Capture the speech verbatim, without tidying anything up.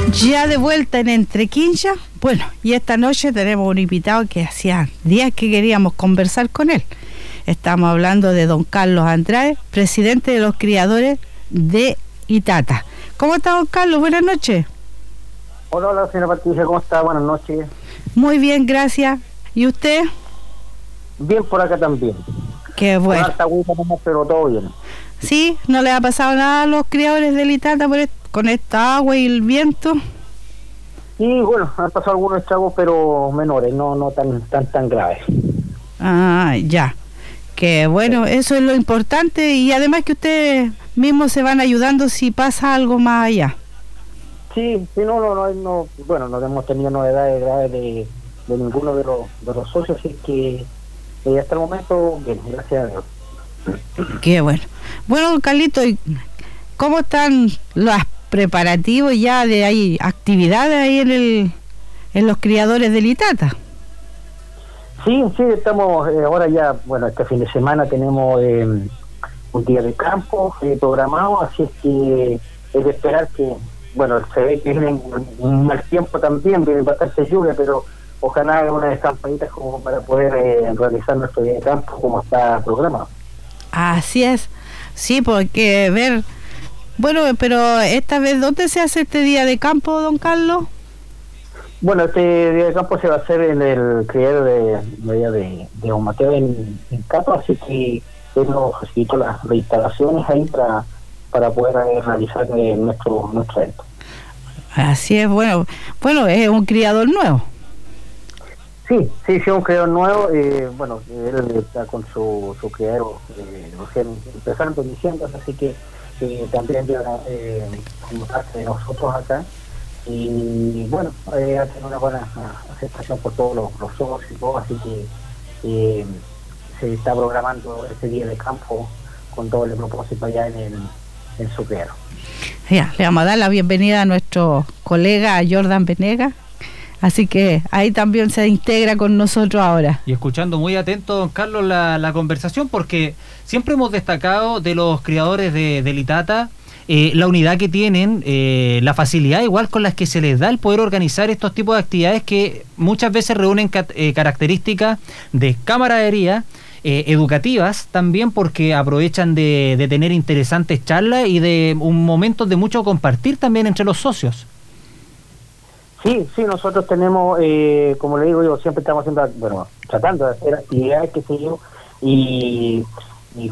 Ya de vuelta en Entre Quincha. Bueno, y esta noche tenemos un invitado que hacía días que queríamos conversar con él. Estamos hablando de don Carlos Andrade, presidente de los criadores de Itata. ¿Cómo está, don Carlos? Buenas noches. Hola, hola, señora Patricia, ¿cómo está? Buenas noches. Muy bien, gracias. ¿Y usted? Bien por acá también. Qué bueno. Con harta agüita nomás, pero todo bien. ¿Sí? ¿No le ha pasado nada a los criadores de Itata por est- con esta agua y el viento? Sí, bueno, han pasado algunos estragos, pero menores, no no tan tan tan graves. Ah, ya. Que bueno, eso es lo importante, y además que ustedes mismos se van ayudando si pasa algo más allá. Sí, sí, no, no, no, no bueno, no hemos tenido novedades graves de, de ninguno de los de los socios, así que eh, hasta el momento, bien, gracias a Dios. Qué bueno. Bueno, don Carlito, ¿y cómo están los preparativos ya de ahí, actividades ahí en el en los criadores del Itata? Sí, sí, estamos eh, ahora ya, bueno, este fin de semana tenemos eh, un día de campo eh, programado, así es que es de esperar que, bueno, se ve que viene un, un mal tiempo también, viene bastante lluvia, pero ojalá haga unas escampaditas como para poder eh, realizar nuestro día de campo como está programado. Así es, sí, porque ver, bueno, pero esta vez, ¿dónde se hace este día de campo, don Carlos? Bueno, este día de campo se va a hacer en el criadero de de, de, de Don Mateo en, en Cato, así que él nos facilitó las, las instalaciones ahí para, para poder eh, realizar eh, nuestro nuestro evento. Así es, bueno, bueno, es un criador nuevo. Sí, sí, sí, un criador nuevo, eh, bueno, él está con su, su criadero eh, recién empezando en diciembre, así que eh, también viene eh, como parte de nosotros acá. Y bueno, eh, hacen una buena aceptación por todos los, los socios y todo, así que eh, se está programando este día de campo con todo el propósito allá en el en su criadero. Ya, le vamos a dar la bienvenida a nuestro colega Jordan Venegas, así que ahí también se integra con nosotros ahora. Y escuchando muy atento, don Carlos, la, la conversación, porque siempre hemos destacado de los criadores de, de Itata eh, la unidad que tienen, eh, la facilidad igual con las que se les da el poder organizar estos tipos de actividades que muchas veces reúnen cat, eh, características de camaradería, eh, educativas también, porque aprovechan de, de tener interesantes charlas y de un momento de mucho compartir también entre los socios. Sí, sí, nosotros tenemos, eh, como le digo yo, siempre estamos haciendo, bueno, tratando de hacer actividades, qué sé yo, y